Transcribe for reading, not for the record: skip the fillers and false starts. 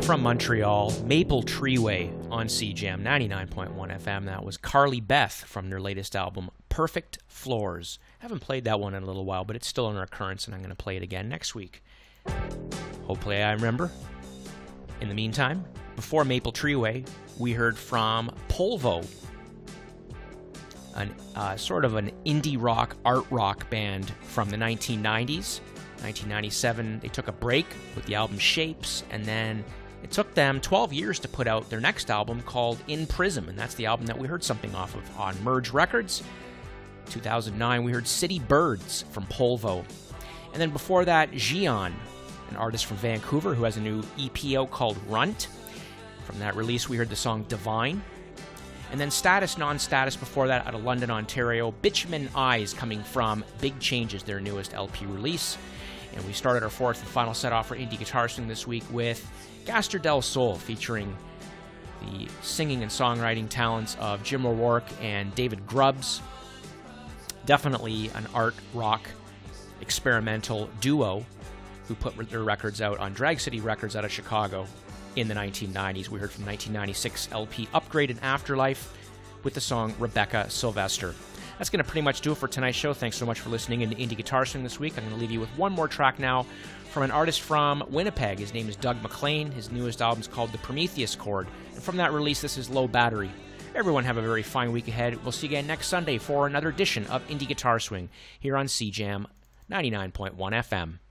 from Montreal, Maple Treeway on CJAM 99.1 FM. That was Carly Beth from their latest album, Perfect Floors. Haven't played that one in a little while, but it's still in recurrence, and I'm going to play it again next week. Hopefully I remember. In the meantime, before Maple Treeway, we heard from Polvo, sort of an indie rock, art rock band from the 1990s. 1997, they took a break with the album Shapes, and then it took them 12 years to put out their next album called In Prism, and that's the album that we heard something off of on Merge Records. 2009, we heard City Birds from Polvo. And then before that, Xion, an artist from Vancouver who has a new EP out called Runt. From that release, we heard the song Divine. And then Status Non-Status before that out of London, Ontario. Bitumen Eyes coming from Big Changes, their newest LP release. And we started our fourth and final set off for Indie Guitar Swing this week with Gaster del Sol, featuring the singing and songwriting talents of Jim O'Rourke and David Grubbs. Definitely an art rock experimental duo who put their records out on Drag City Records out of Chicago in the 1990s. We heard from 1996 LP Upgrade and Afterlife with the song Rebecca Sylvester. That's going to pretty much do it for tonight's show. Thanks so much for listening in to Indie Guitar Swing this week. I'm going to leave you with one more track now from an artist from Winnipeg. His name is Doug McLean. His newest album is called The Prometheus Chord. And from that release, this is Low Battery. Everyone have a very fine week ahead. We'll see you again next Sunday for another edition of Indie Guitar Swing here on CJAM 99.1 FM.